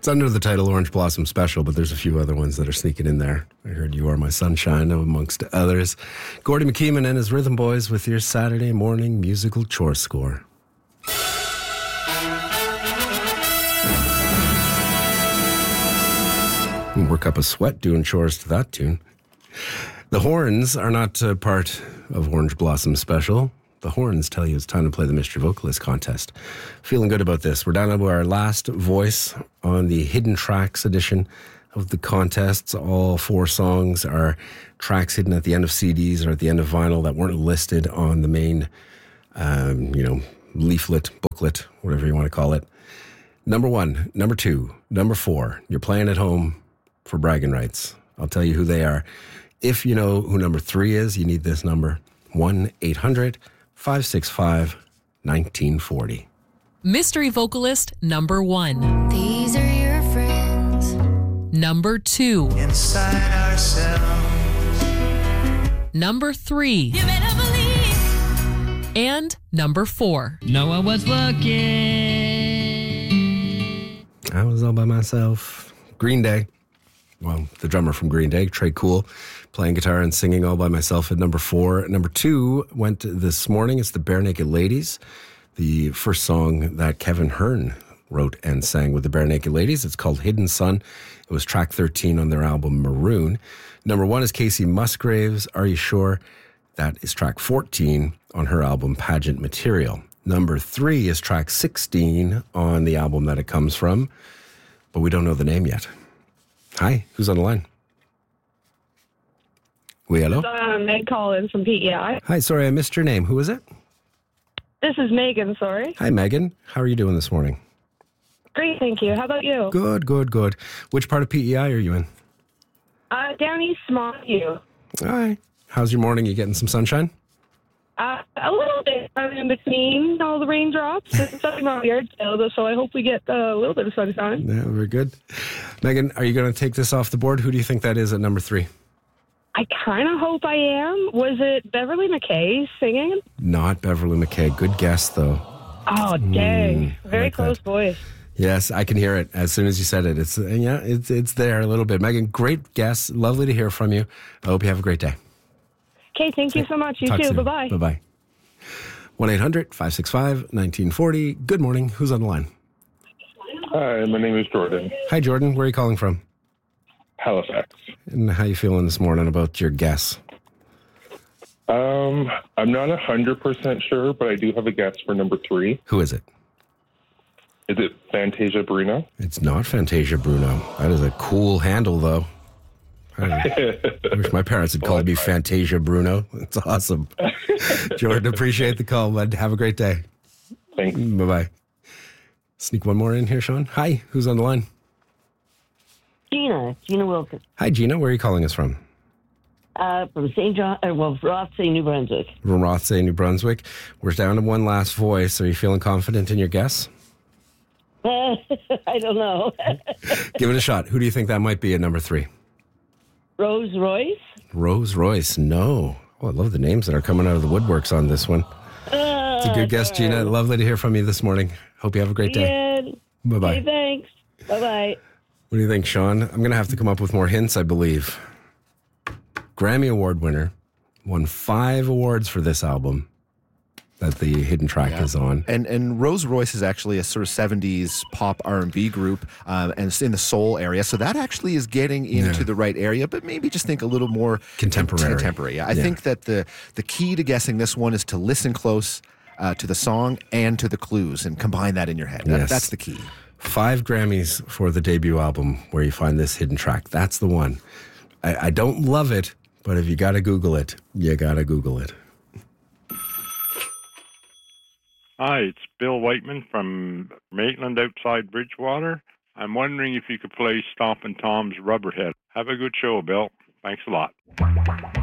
It's under the title Orange Blossom Special, but there's a few other ones that are sneaking in there. I heard You Are My Sunshine, amongst others. Gordy McKeeman and his Rhythm Boys with your Saturday morning musical chore score. Work up a sweat doing chores to that tune. The horns are not part of Orange Blossom Special. The horns tell you it's time to play the Mystery Vocalist contest. Feeling good about this. We're down to our last voice on the Hidden Tracks edition of the contests. All 4 songs are tracks hidden at the end of CDs or at the end of vinyl that weren't listed on the main, leaflet, booklet, whatever you want to call it. Number 1, number 2, number 4. You're playing at home for bragging rights. I'll tell you who they are. If you know who number 3 is, you need this number, 1-800-565-1940. Mystery Vocalist number 1. These are your friends. Number 2. Inside ourselves. Number 3. You better believe. And number 4. Noah was looking. I was all by myself. Green Day. Well, the drummer from Green Day, Trey Cool, playing guitar and singing all by myself at number 4. Number 2 went this morning. It's the Bare Naked Ladies, the first song that Kevin Hearn wrote and sang with the Bare Naked Ladies. It's called Hidden Sun. It was track 13 on their album Maroon. Number 1 is Casey Musgraves, Are You Sure? That is track 14 on her album Pageant Material. Number 3 is track 16 on the album that it comes from, but we don't know the name yet. Hi, who's on the line? Hello? Meg calling from PEI. Hi, sorry, I missed your name. Who is it? This is Megan, sorry. Hi, Megan. How are you doing this morning? Great, thank you. How about you? Good, good, good. Which part of PEI are you in? Down East Montague. All right. How's your morning? You getting some sunshine? A little bit. I'm in between all the raindrops. It's something on the yard sale, so I hope we get a little bit of sunshine. Yeah, very good. Megan, are you going to take this off the board? Who do you think that is at number 3? I kind of hope I am. Was it Beverly McKay singing? Not Beverly McKay. Good guess, though. Oh, dang. Very like close that. voice. Yes, I can hear it as soon as you said it. It's there a little bit. Megan, great guess. Lovely to hear from you. I hope you have a great day. Okay, thank you so much. You Talk too. soon. Bye-bye. Bye-bye. 1-800-565-1940. Good morning. Who's on the line? Hi, my name is Jordan. Hi, Jordan. Where are you calling from? Halifax. And how you feeling this morning about your guess? I'm not 100% sure, but I do have a guess for number 3. Who is it? Is it Fantasia Bruno? It's not Fantasia Bruno. That is a cool handle, though. I wish my parents had called me Fantasia Bruno. It's awesome. Jordan, appreciate the call, bud. Have a great day. Thanks. Bye-bye. Sneak one more in here, Sean. Hi, who's on the line? Gina Wilkins. Hi, Gina. Where are you calling us from? From St. John, Rothsay, New Brunswick. From Rothsay, New Brunswick. We're down to one last voice. Are you feeling confident in your guess? I don't know. Give it a shot. Who do you think that might be at number 3? Rose Royce? Rose Royce. No. Oh, I love the names that are coming out of the woodworks on this one. It's a good guess, Gina. Lovely to hear from you this morning. Hope you have a great day. Yeah. Bye-bye. Okay, thanks. Bye-bye. What do you think, Sean? I'm going to have to come up with more hints, I believe. Grammy Award winner. Won 5 awards for this album that the hidden track is on. And Rose Royce is actually a sort of 70s pop R&B group, and it's in the soul area. So that actually is getting into the right area, but maybe just think a little more contemporary. I think that the key to guessing this one is to listen close to the song and to the clues and combine that in your head. Yes. That's the key. 5 Grammys for the debut album where you find this hidden track. That's the one. I don't love it, but if you got to Google it, you got to Google it. Hi, it's Bill Whiteman from Maitland outside Bridgewater. I'm wondering if you could play Stompin' Tom's Rubberhead. Have a good show, Bill. Thanks a lot.